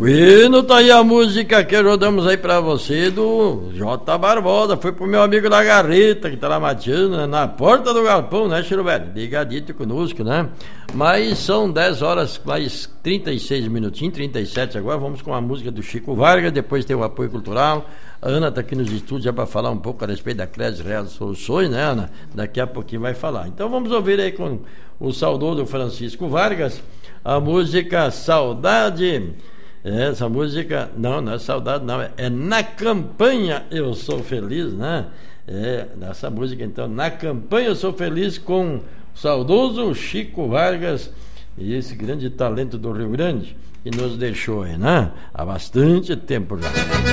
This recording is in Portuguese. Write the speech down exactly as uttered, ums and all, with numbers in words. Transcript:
Bueno, tá aí a música que rodamos aí pra você do J. Barbosa. Foi pro meu amigo da Garreta, que tá lá mateando, né? Na porta do galpão, né, Chiro Velho? Ligadito conosco, né? Mas são dez horas, mais trinta e seis minutinhos, trinta e sete agora. Vamos com a música do Chico Vargas, depois tem o apoio cultural. A Ana tá aqui nos estúdios já para falar um pouco a respeito da Crédito Real Soluções, né, Ana? Daqui a pouquinho vai falar. Então vamos ouvir aí com o saudoso Francisco Vargas a música Saudade. Essa música, não, não é saudade, não, é, é Na Campanha Eu Sou Feliz, né? É, essa música, então, Na Campanha Eu Sou Feliz, com o saudoso Chico Vargas, e esse grande talento do Rio Grande, que nos deixou aí, né? Há bastante tempo já.